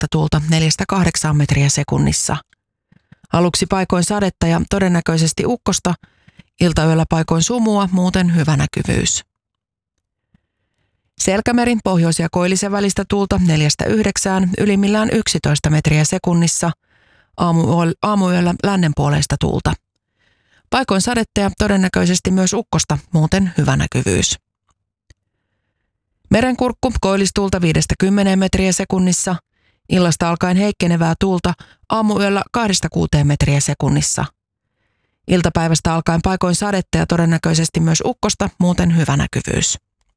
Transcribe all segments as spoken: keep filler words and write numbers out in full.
puolesta tuulta neljästä kahdeksaan metriä sekunnissa. Aluksi paikoin sadetta ja todennäköisesti ukkosta, iltayöllä paikoin sumua, muuten hyvä näkyvyys. Selkämeri pohjois- ja koillisen välistä tuulta neljästä yhdeksään, ylimmillään yksitoista metriä sekunnissa, Aamu- aamuyöllä lännenpuoleista tuulta. Paikoin sadetta ja todennäköisesti myös ukkosta, muuten hyvä näkyvyys. Merenkurkku koillistuulta viidestä kymmeneen metriä sekunnissa, illasta alkaen heikkenevää tuulta, aamuyöllä kahdesta kuuteen metriä sekunnissa. Iltapäivästä alkaen paikoin sadetta ja todennäköisesti myös ukkosta, muuten hyvä näkyvyys.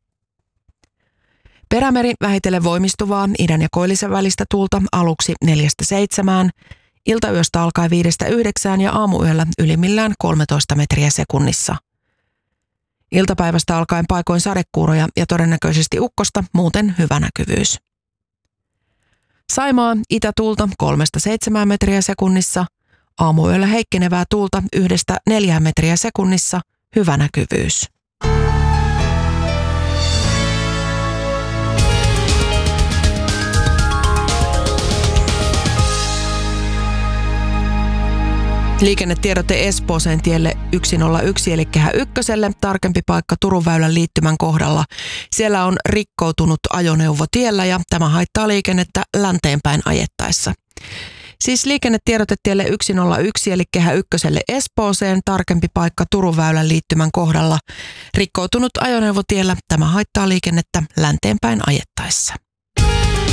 Perämeri vähitellen voimistuvaa idän ja koillisen välistä tuulta aluksi neljästä seitsemään, iltayöstä alkaen viidestä yhdeksään ja aamuyöllä ylimmillään kolmetoista metriä sekunnissa. Iltapäivästä alkaen paikoin sadekuuroja ja todennäköisesti ukkosta, muuten hyvä näkyvyys. Saimaa itätuulta kolmesta seitsemään metriä sekunnissa, aamuyöllä heikkenevää tuulta yhdestä neljään metriä sekunnissa, hyvä näkyvyys. Liikennetiedote Espooseen tielle yksi nolla yksi eli Kehä ykköselle, tarkempi paikka Turun väylän liittymän kohdalla. Siellä on rikkoutunut ajoneuvo tiellä ja tämä haittaa liikennettä länteenpäin ajettaessa. Siis liikennetiedote tielle yksi nolla yksi eli Kehä ykköselle Espooseen, tarkempi paikka Turun väylän liittymän kohdalla. Rikkoutunut ajoneuvo tiellä, tämä haittaa liikennettä länteenpäin ajettaessa.